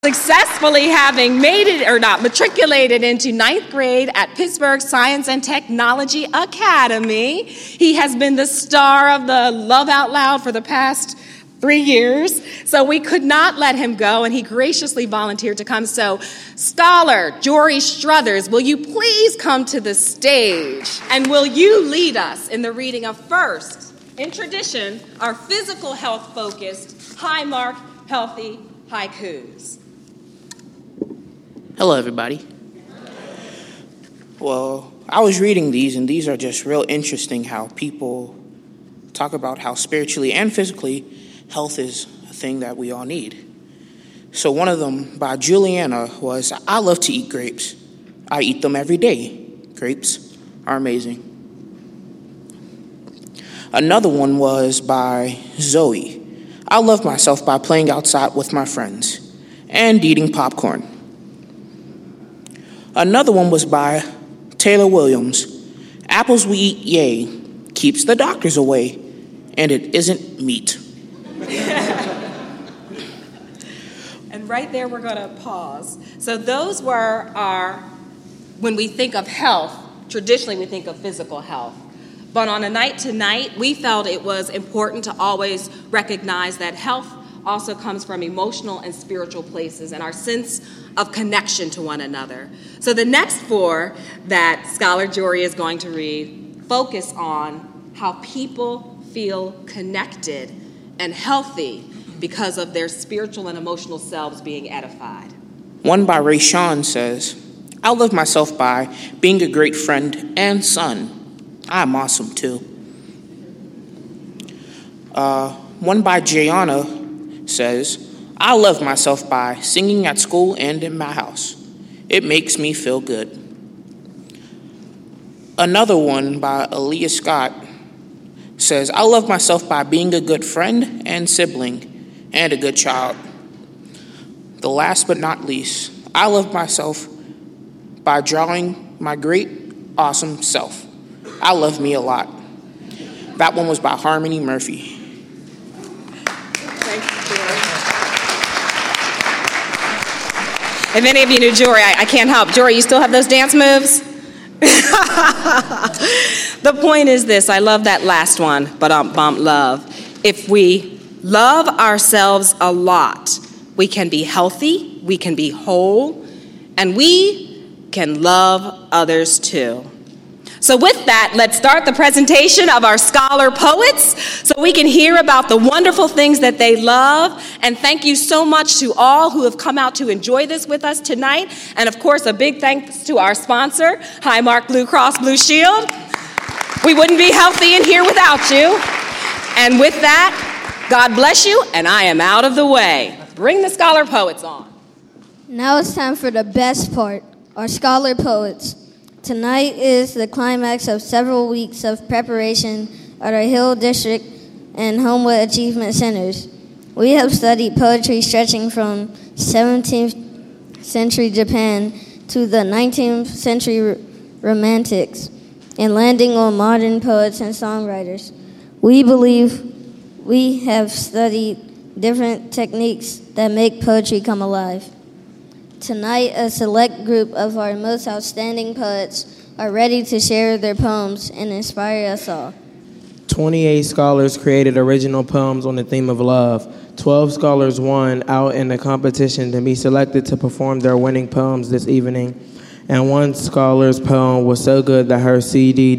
Successfully having matriculated into ninth grade at Pittsburgh Science and Technology Academy. He has been the star of the Love Out Loud for the past 3 years, so we could not let him go, and he graciously volunteered to come. So, Scholar Jory Struthers, will you please come to the stage, and will you lead us in the reading of first, in tradition, our physical health-focused Highmark Healthy Haikus. Hello, everybody. Well, I was reading these, and these are just real interesting how people talk about how spiritually and physically health is a thing that we all need. So one of them by Juliana was, I love to eat grapes. I eat them every day. Grapes are amazing. Another one was by Zoe. I love myself by playing outside with my friends and eating popcorn. Another one was by Taylor Williams. Apples we eat, yay, keeps the doctors away, and it isn't meat. And right there, we're going to pause. So those were our, when we think of health, traditionally we think of physical health. But on a night to night, we felt it was important to always recognize that health also comes from emotional and spiritual places and our sense of connection to one another. So the next four that Scholar Jory is going to read focus on how people feel connected and healthy because of their spiritual and emotional selves being edified. One by Ray Sean says, I love myself by being a great friend and son. I'm awesome too. One by Jayana says, I love myself by singing at school and in my house. It makes me feel good. Another one by Aaliyah Scott says, I love myself by being a good friend and sibling and a good child. The last but not least, I love myself by drawing my great, awesome self. I love me a lot. That one was by Harmony Murphy. If any of you knew Jory, I can't help. Jory, you still have those dance moves? The point is this. I love that last one, but love. If we love ourselves a lot, we can be healthy, we can be whole, and we can love others too. So with that, let's start the presentation of our scholar poets so we can hear about the wonderful things that they love. And thank you so much to all who have come out to enjoy this with us tonight. And of course, a big thanks to our sponsor, Highmark Blue Cross Blue Shield. We wouldn't be healthy in here without you. And with that, God bless you, and I am out of the way. Bring the scholar poets on. Now it's time for the best part, our scholar poets. Tonight is the climax of several weeks of preparation at our Hill District and Homewood Achievement Centers. We have studied poetry stretching from 17th century Japan to the 19th century Romantics and landing on modern poets and songwriters. We believe we have studied different techniques that make poetry come alive. Tonight, a select group of our most outstanding poets are ready to share their poems and inspire us all. 28 scholars created original poems on the theme of love. 12 scholars won out in the competition to be selected to perform their winning poems this evening. And one scholar's poem was so good that her CD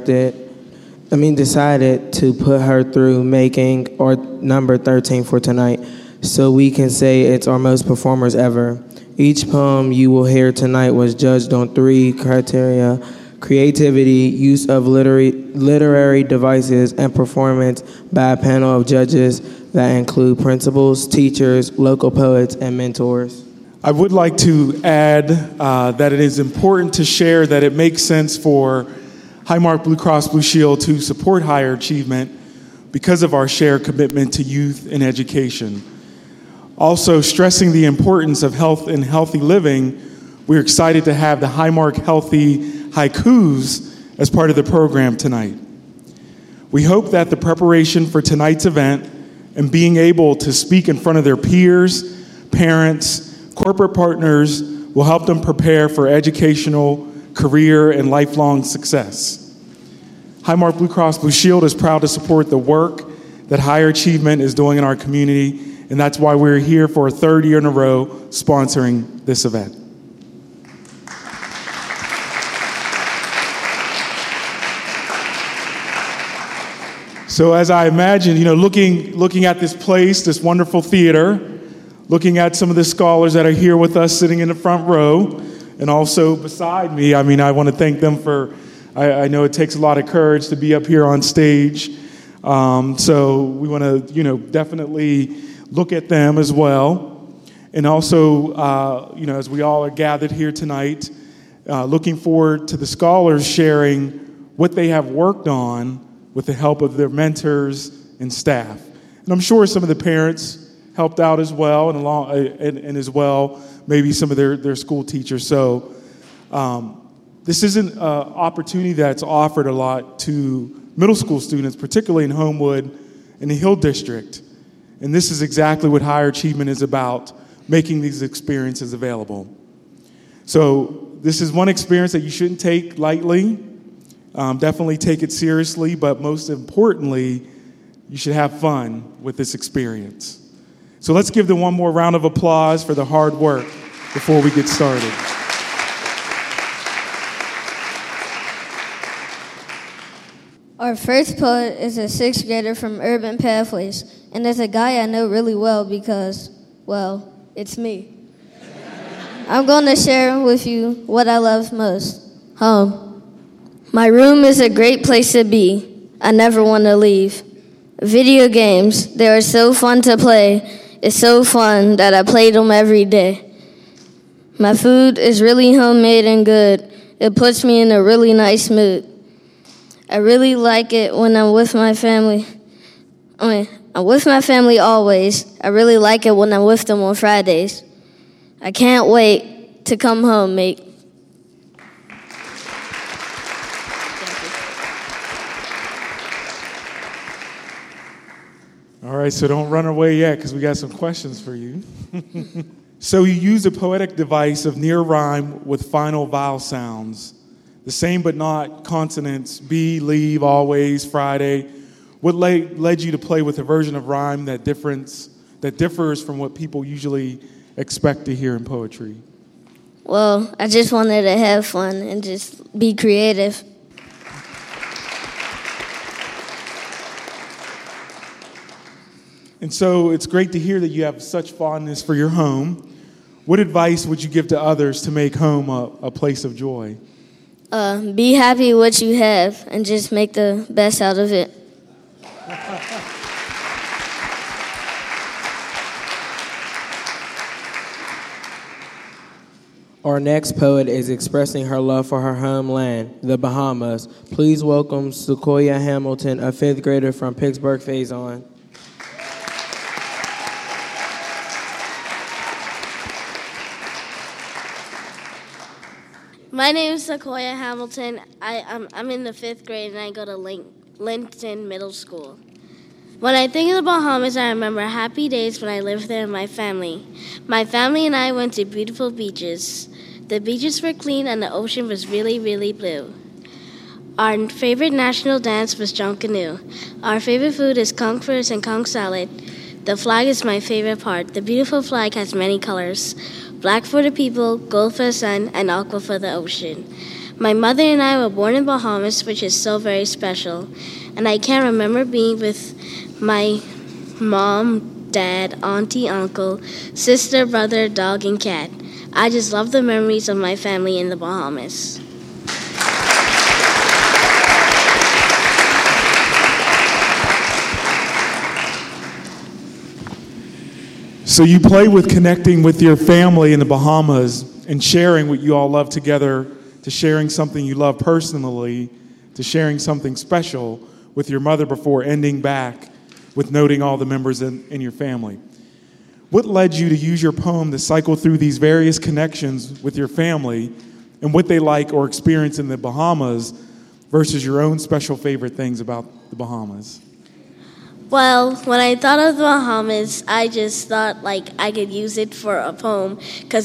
decided to put her through making our number 13 for tonight, so we can say it's our most performers ever. Each poem you will hear tonight was judged on 3 criteria: creativity, use of literary devices, and performance by a panel of judges that include principals, teachers, local poets, and mentors. I would like to add that it is important to share that it makes sense for Highmark Blue Cross Blue Shield to support higher achievement because of our shared commitment to youth and education. Also, stressing the importance of health and healthy living, we're excited to have the Highmark Healthy Haikus as part of the program tonight. We hope that the preparation for tonight's event and being able to speak in front of their peers, parents, corporate partners will help them prepare for educational, career, and lifelong success. Highmark Blue Cross Blue Shield is proud to support the work that Higher Achievement is doing in our community, and that's why we're here for a third year in a row sponsoring this event. So as I imagine, looking at this place, this wonderful theater, looking at some of the scholars that are here with us sitting in the front row, and also beside me, I want to thank them for, I know it takes a lot of courage to be up here on stage. So we want to, definitely look at them as well. And also, as we all are gathered here tonight, looking forward to the scholars sharing what they have worked on with the help of their mentors and staff. And I'm sure some of the parents helped out as well, and as well, maybe some of their school teachers. So this isn't an opportunity that's offered a lot to middle school students, particularly in Homewood and the Hill District. And this is exactly what Higher Achievement is about, making these experiences available. So this is one experience that you shouldn't take lightly. Definitely take it seriously, but most importantly, you should have fun with this experience. So let's give them one more round of applause for the hard work before we get started. Our first poet is a sixth grader from Urban Pathways, and it's a guy I know really well because, well, it's me. I'm going to share with you what I love most, home. My room is a great place to be. I never want to leave. Video games, they are so fun to play. It's so fun that I play them every day. My food is really homemade and good. It puts me in a really nice mood. I really like it when I'm with my family. I'm with my family always. I really like it when I'm with them on Fridays. I can't wait to come home, mate. All right, so don't run away yet because we got some questions for you. So you use a poetic device of near rhyme with final vowel sounds, the same but not consonants, be, leave, always, Friday. What led you to play with a version of rhyme that differs from what people usually expect to hear in poetry? Well, I just wanted to have fun and just be creative. And so it's great to hear that you have such fondness for your home. What advice would you give to others to make home a place of joy? Be happy with what you have and just make the best out of it. Our next poet is expressing her love for her homeland, the Bahamas. Please welcome Sequoia Hamilton, a fifth grader from Pittsburgh Faison. My name is Sequoia Hamilton. I'm in the fifth grade and I go to Linton Middle School. When I think of the Bahamas, I remember happy days when I lived there with my family. My family and I went to beautiful beaches. The beaches were clean and the ocean was really, really blue. Our favorite national dance was junk canoe. Our favorite food is conch fruits and conch salad. The flag is my favorite part. The beautiful flag has many colors. Black for the people, gold for the sun, and aqua for the ocean. My mother and I were born in Bahamas, which is so very special. And I can remember being with my mom, dad, auntie, uncle, sister, brother, dog, and cat. I just love the memories of my family in the Bahamas. So you play with connecting with your family in the Bahamas and sharing what you all love together, to sharing something you love personally, to sharing something special with your mother before ending back with noting all the members in your family. What led you to use your poem to cycle through these various connections with your family and what they like or experience in the Bahamas versus your own special favorite things about the Bahamas? Well, when I thought of the Bahamas, I just thought like I could use it for a poem because